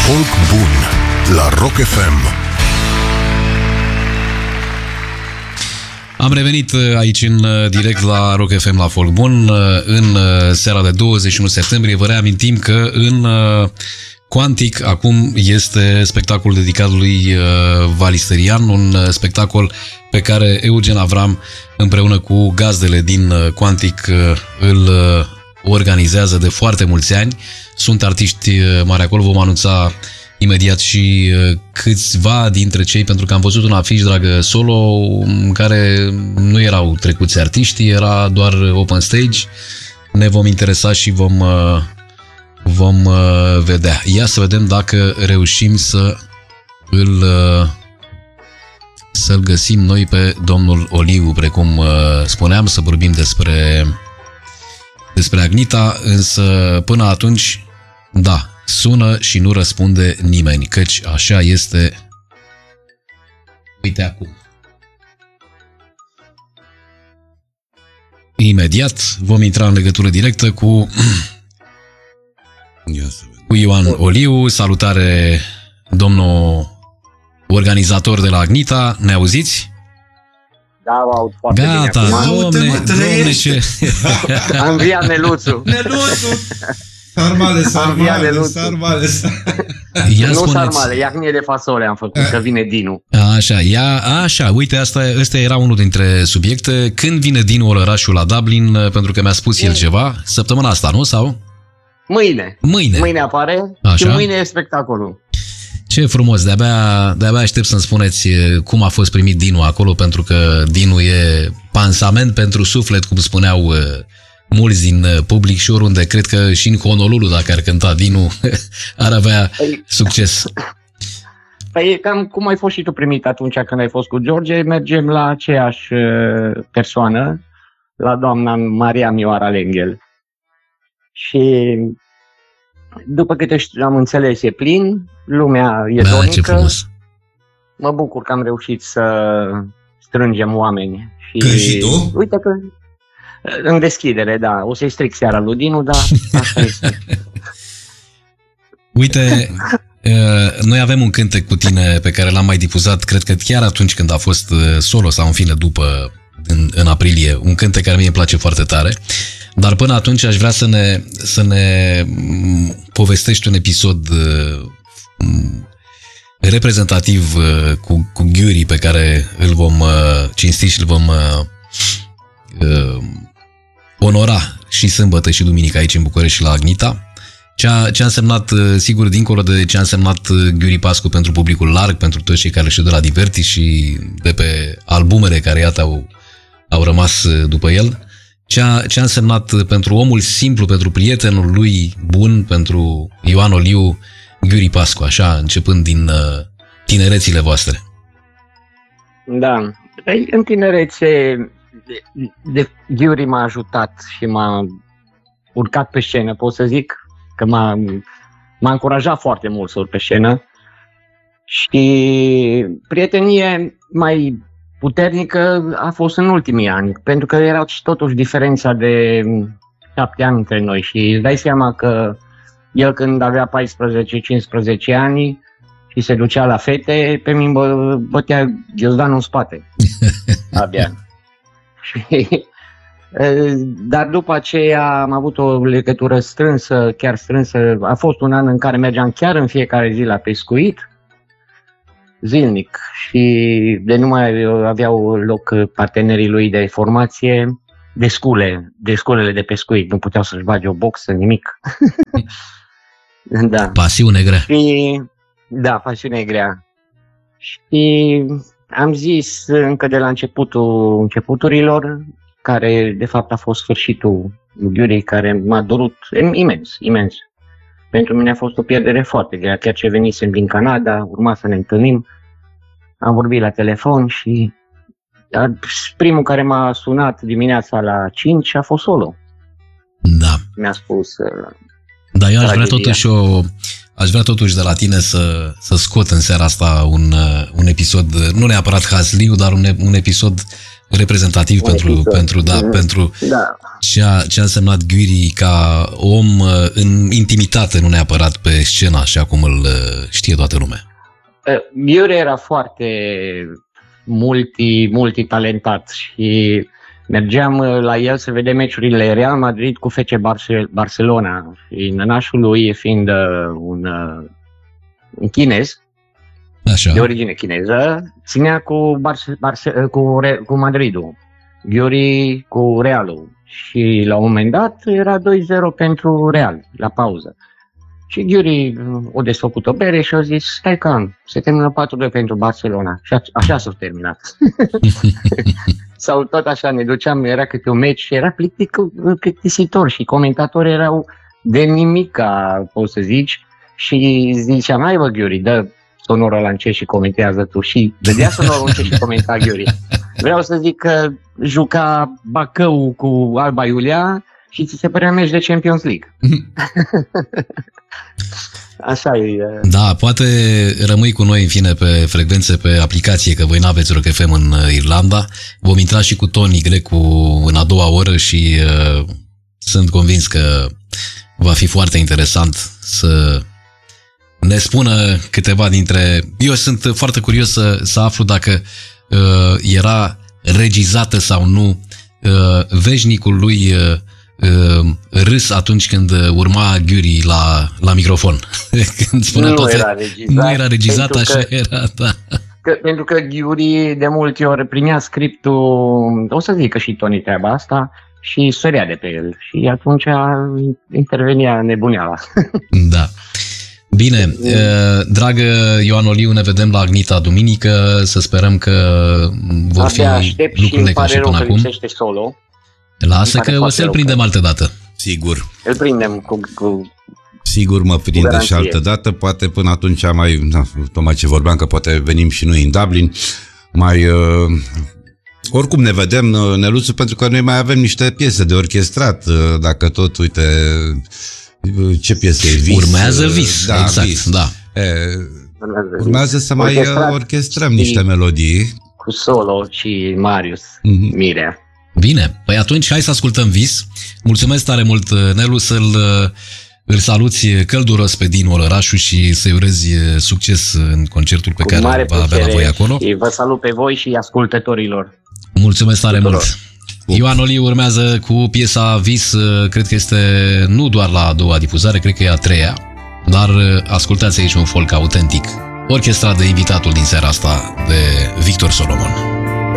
Folk bun la Rock FM. Am revenit aici în direct la Rock FM la Folk Bun în seara de 21 septembrie. Vă reamintim că în Quantic acum este spectacolul dedicat lui Valisterian, un spectacol pe care Eugen Avram împreună cu gazdele din Quantic îl organizează de foarte mulți ani. Sunt artiști mari acolo, vom anunța imediat și câțiva dintre cei, pentru că am văzut un afiș, dragă Solo, în care nu erau trecuți artiștii, era doar open stage. Ne vom interesa și vom vedea. Ia să vedem dacă reușim să-l găsim noi pe domnul Oliu, precum spuneam, să vorbim despre Agnita, însă până atunci, da, sună și nu răspunde nimeni, căci așa este. Uite acum. Imediat vom intra în legătură directă cu Ioan Oliu. Salutare, domnul organizator de la Agnita. Ne auziți? Da, vă aud foarte bine. Gata, domne, ce... Am înviat Neluțu. Sarmale. Nu sarmale, iahnie de fasole am făcut, că vine Dinu. Așa, uite, ăsta era unul dintre subiecte. Când vine Dinu Olărașul la Dublin? Pentru că mi-a spus el ceva. Săptămâna asta, nu? Sau? Mâine apare. Așa. Și mâine e spectacolul. Ce frumos, de-abia aștept să-mi spuneți cum a fost primit Dinu acolo, pentru că Dinu e pansament pentru suflet, cum spuneau mulți din public, și oriunde. Cred că și în Honolulu, dacă ar cânta Dinu, ar avea succes. Păi cam cum ai fost și tu primit atunci când ai fost cu George, mergem la aceeași persoană, la doamna Maria Mioara Lenghel. Și după câte am înțeles, e plin, lumea e dornică. Mă bucur că am reușit să strângem oameni. Și tu? Uite că în deschidere, da. O să-i stric seara lui Dinu, dar asta este. Uite, noi avem un cântec cu tine pe care l-am mai difuzat, cred că chiar atunci când a fost solo sau în fine după, în aprilie, un cântec care mie îmi place foarte tare. Dar până atunci aș vrea să ne povestești un episod reprezentativ cu Ghiuri, pe care îl vom cinsti și îl vom onora și sâmbătă și duminică aici în București și la Agnita. Ce a însemnat, sigur, dincolo de ce a însemnat Ghiuri Pascu pentru publicul larg, pentru toți cei care știu de la Diverti și de pe albumele care, iată, au rămas după el, ce a însemnat pentru omul simplu, pentru prietenul lui bun, pentru Ioan Oliu, Ghiuri Pascu, așa, începând din tinerețile voastre. Da, în tinerețe de Ghiuri m-a ajutat și m-a urcat pe scenă, pot să zic că m-a încurajat foarte mult să urc pe scenă, și prietenie mai puternică a fost în ultimii ani, pentru că era totuși diferența de 7 ani între noi și îți dai seama că el când avea 14-15 ani și se ducea la fete, pe mine bătea ghiozdanul în spate. Abia. Dar după aceea am avut o legătură strânsă, chiar strânsă. A fost un an în care mergeam chiar în fiecare zi la pescuit, zilnic, și de nu mai aveau loc partenerii lui de formație, sculele de pescuit. Nu puteau să-și bage o boxă, nimic. Da. Pasiune grea. Da, pasiune grea. Și am zis încă de la începuturilor, care de fapt a fost sfârșitul Ghiuri, care m-a durut imens. Pentru mine a fost o pierdere foarte grea, chiar ce venisem din Canada, urma să ne întâlnim, am vorbit la telefon și primul care m-a sunat dimineața la 5 a fost Solo. Da. Mi-a spus... Da, eu aș vrea totuși de la tine să scot în seara asta un episod, nu neapărat hazliu, dar un episod reprezentativ pentru ce a însemnat Gyuri ca om în intimitate, nu neapărat pe scenă, așa cum îl știe toată lumea. Gyuri era foarte multitalentat și mergeam la el să vedem meciurile Real Madrid cu FC Barcelona și nănașul lui fiind un chinez, așa, de origine chineză, ținea cu Madridul, Gyuri cu Realul și la un moment dat era 2-0 pentru Real, la pauză. Și Gyuri o desfăcut o bere și a zis, stai calm, se termină 4-2 pentru Barcelona. Și așa s-a terminat. Sau tot așa ne duceam, era câte un meci și era plictisitor și comentatorii erau de nimica, poți să zici, și ziceam, hai bă Gyuri, dă sonorul la încet și comentează tu. Și dădea sonorul încet și comenta Gyuri. Vreau să zic că juca Bacău cu Alba Iulia și ți se părea meci de Champions League. Așa e. Da, poate rămâi cu noi în fine pe frecvențe, pe aplicație, că voi n-aveți Rock FM în Irlanda. Vom intra și cu Tony Grecu în a doua oră și sunt convins că va fi foarte interesant să ne spună câteva dintre... Eu sunt foarte curios să aflu dacă era regizată sau nu veșnicul lui râs atunci când urma Gyuri la microfon. Când spunea nu era regizat, așa era, da. Pentru că Gyuri de multe ori primea scriptul, o să zic că și Tony treaba asta, și sărea de pe el. Și atunci intervenia nebuneala. Da. Bine, dragă Ioan Oliu, ne vedem la Agnita duminică, să sperăm că vor fi lucrurile ca și până acum. Solo. Lasă că o să-l prindem altă dată. Sigur. Îl prindem cu Sigur mă prinde și altă dată, poate până atunci tocmai ce vorbeam că poate venim și noi în Dublin, oricum ne vedem, Neluțu, pentru că noi mai avem niște piese de orchestrat, dacă tot, uite, ce piese e? Vis. Urmează Vis, da, exact, Vis. Da. Urmează să mai orchestrăm niște melodii. Cu Solo și Marius Mirea. Bine, păi atunci hai să ascultăm Vis. Mulțumesc tare mult, Nelu, îl saluți călduros pe Dinu Olărașu și să-i urezi succes în concertul pe care va avea la voi acolo. Și vă salut pe voi și ascultătorilor. Mulțumesc tare mult. Ioan Oliu urmează cu piesa Vis, cred că este nu doar la a doua difuzare, cred că e a treia, dar ascultați aici un folk autentic, orchestrat de invitatul din seara asta, de Victor Solomon.